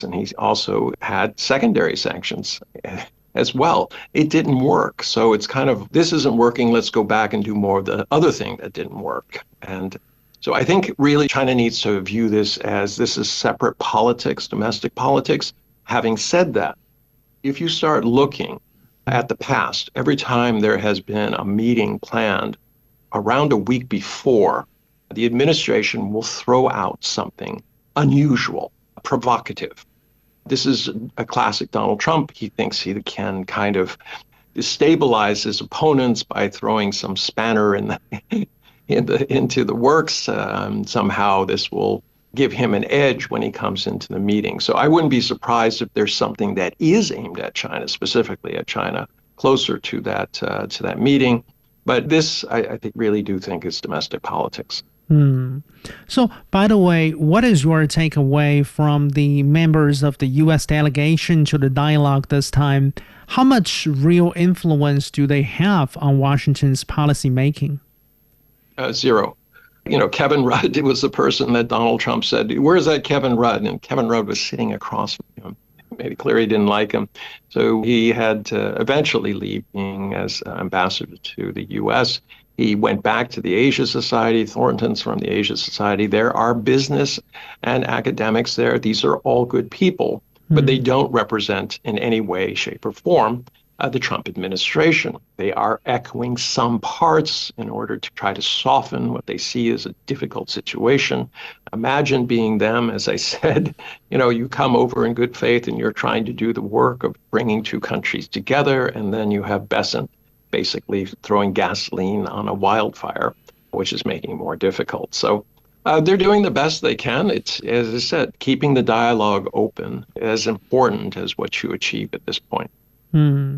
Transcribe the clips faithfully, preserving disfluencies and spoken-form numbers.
And he also had secondary sanctions as well. It didn't work. So it's kind of, this isn't working, let's go back and do more of the other thing that didn't work. And so I think really China needs to view this as this is separate politics, domestic politics. Having said that, if you start looking at the past, every time there has been a meeting planned around a week before, the administration will throw out something unusual, provocative. This is a classic Donald Trump. He thinks he can kind of destabilize his opponents by throwing some spanner in the, in the, into the works. Um, somehow this will give him an edge when he comes into the meeting. So I wouldn't be surprised if there's something that is aimed at China, specifically at China, closer to that uh, to that meeting. But this, I, I think, really do think is domestic politics. Hmm. So, by the way, what is your takeaway from the members of the U S delegation to the dialogue this time? How much real influence do they have on Washington's policy making? Uh, zero. You know, Kevin Rudd was the person that Donald Trump said, where's that Kevin Rudd? And Kevin Rudd was sitting across from him. Made it clear he didn't like him. So he had to eventually leave being as ambassador to the U S. He went back to the Asia Society. Thornton's from the Asia Society. There are business and academics there. These are all good people, mm-hmm. but they don't represent in any way, shape, or form uh, the Trump administration. They are echoing some parts in order to try to soften what they see as a difficult situation. Imagine being them, as I said, you know, you come over in good faith and you're trying to do the work of bringing two countries together, and then you have Bessent basically throwing gasoline on a wildfire, which is making it more difficult. So uh, they're doing the best they can. It's, as I said, keeping the dialogue open as important as what you achieve at this point. Hmm.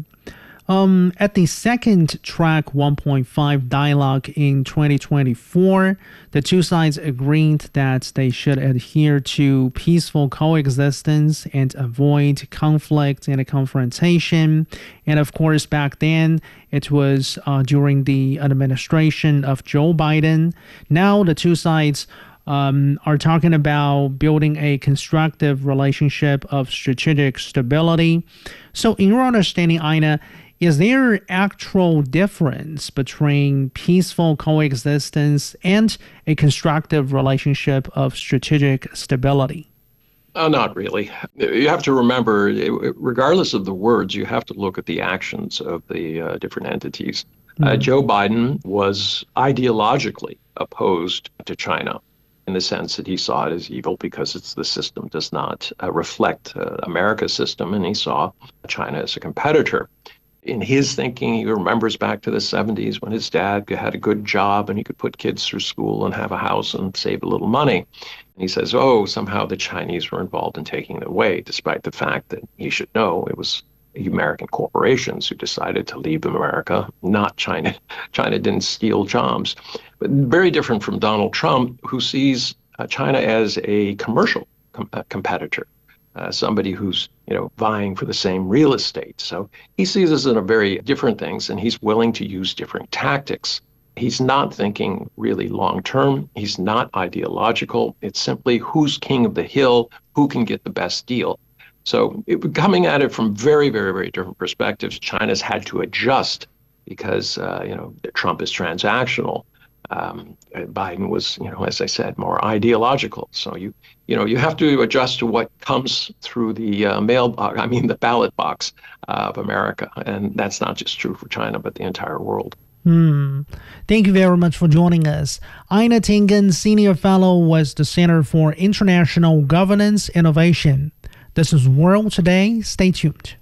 Um, at the second track one point five dialogue in twenty twenty-four, the two sides agreed that they should adhere to peaceful coexistence and avoid conflict and confrontation. And of course, back then, it was uh, during the administration of Joe Biden. Now the two sides um, are talking about building a constructive relationship of strategic stability. So in your understanding, Ina, is there actual difference between peaceful coexistence and a constructive relationship of strategic stability? Uh, not really. You have to remember, regardless of the words, you have to look at the actions of the uh, different entities. Mm-hmm. Uh, Joe Biden was ideologically opposed to China in the sense that he saw it as evil because it's the system does not uh, reflect uh, America's system, and he saw China as a competitor. In his thinking, he remembers back to the seventies when his dad had a good job and he could put kids through school and have a house and save a little money. And he says, oh, somehow the Chinese were involved in taking it away, despite the fact that he should know it was American corporations who decided to leave America, not China. China didn't steal jobs. But very different from Donald Trump, who sees uh, China as a commercial com- uh, competitor. Uh, somebody who's, you know, vying for the same real estate. So he sees us in a very different things, and he's willing to use different tactics. He's not thinking really long term. He's not ideological. It's simply who's king of the hill, who can get the best deal. So it, coming at it from very, very, very different perspectives, China's had to adjust because, uh, you know, Trump is transactional. Um, Biden was, you know, as I said, more ideological. So you, you know, you have to adjust to what comes through the uh, mail, I mean, the ballot box uh, of America. And that's not just true for China, but the entire world. Hmm. Thank you very much for joining us. Ina Tingen, Senior Fellow with the Center for International Governance Innovation. This is World Today. Stay tuned.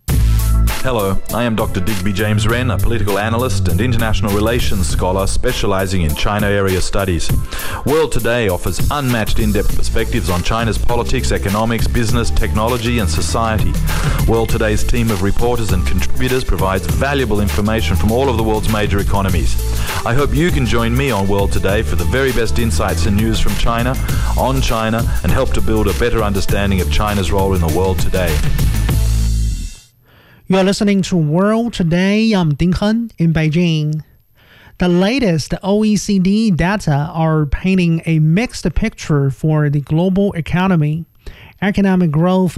Hello, I am Doctor Digby James Wren, a political analyst and international relations scholar specializing in China area studies. World Today offers unmatched in-depth perspectives on China's politics, economics, business, technology, and society. World Today's team of reporters and contributors provides valuable information from all of the world's major economies. I hope you can join me on World Today for the very best insights and news from China, on China, and help to build a better understanding of China's role in the world today. You are listening to World Today. I'm Ding Hen in Beijing. The latest O E C D data are painting a mixed picture for the global economy. Economic growth